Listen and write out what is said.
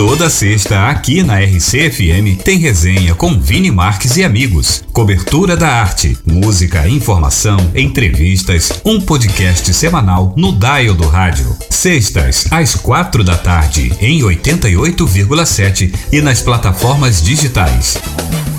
Toda sexta, aqui na RC-FM, tem resenha com Vini Marques e amigos. Cobertura da arte, música, informação, entrevistas, um podcast semanal no dial do rádio. Sextas, às 4 da tarde, em 88,7 e nas plataformas digitais.